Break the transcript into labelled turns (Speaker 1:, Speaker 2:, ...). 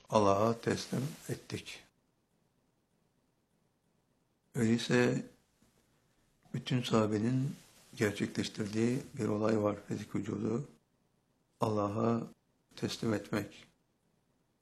Speaker 1: Allah'a teslim ettik. Öyleyse bütün sahabenin gerçekleştirdiği bir olay var. Fizik vücudu Allah'a teslim etmek.